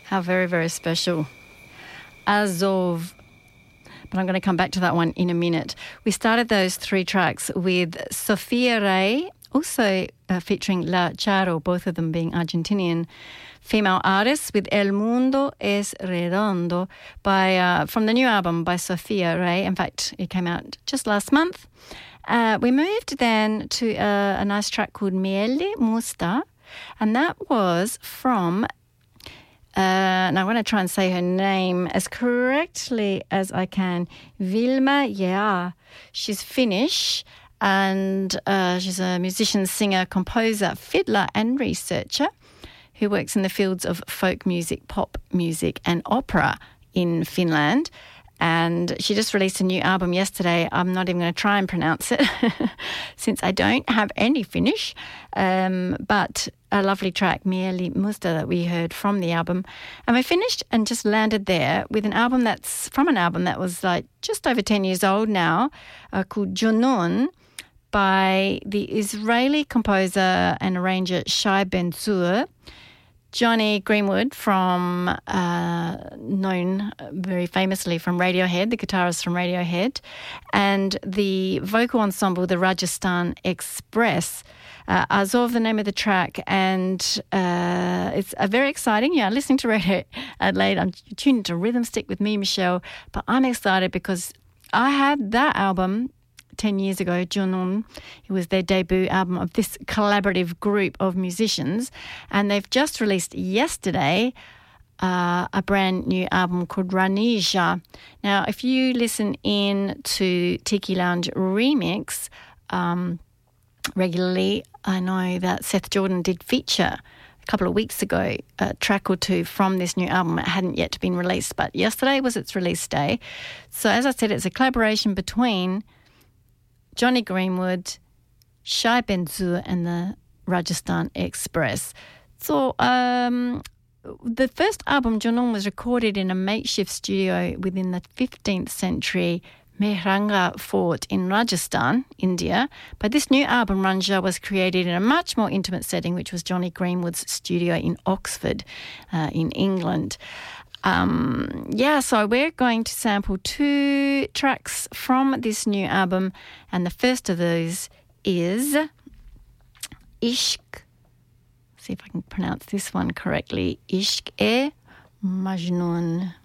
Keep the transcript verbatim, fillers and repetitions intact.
How very, very special. Azov. But I'm going to come back to that one in a minute. We started those three tracks with Sofia Rey, also uh, featuring La Charo, both of them being Argentinian female artists, with El Mundo es Redondo by uh, from the new album by Sofia Rey. In fact, it came out just last month. Uh, we moved then to uh, a nice track called Miele Musta, and that was from, uh, and I'm going to try and say her name as correctly as I can, Vilma Jää. She's Finnish, and uh, she's a musician, singer, composer, fiddler and researcher who works in the fields of folk music, pop music and opera in Finland. And she just released a new album yesterday. I'm not even going to try and pronounce it since I don't have any Finnish. Um, but a lovely track, Mieli Musta, that we heard from the album. And we finished and just landed there with an album that's from an album that was like just over ten years old now, uh, called Junoon, by the Israeli composer and arranger Shai Ben-Tzur. Jonny Greenwood, from uh, known very famously from Radiohead, the guitarist from Radiohead, and the vocal ensemble, the Rajasthan Express. Uh, Azov, the name of the track, and uh, it's a very exciting. Yeah, listening to Radio Adelaide, I'm tuned to Rhythm Stick with me, Michelle, but I'm excited because I had that album ten years ago, Junoon. It was their debut album of this collaborative group of musicians, and they've just released yesterday uh, a brand new album called Ranija. Now, if you listen in to Tiki Lounge Remix um, regularly, I know that Seth Jordan did feature a couple of weeks ago a track or two from this new album. It hadn't yet been released, but yesterday was its release day. So as I said, it's a collaboration between Jonny Greenwood, Shai Ben-Tzur and the Rajasthan Express. So um, the first album, Junoon, was recorded in a makeshift studio within the fifteenth century Mehranga fort in Rajasthan, India. But this new album, Ranija, was created in a much more intimate setting, which was Jonny Greenwood's studio in Oxford uh, in England. Um, yeah, so we're going to sample two tracks from this new album, and the first of those is Ishq. See if I can pronounce this one correctly. Ishq-e Majnoon.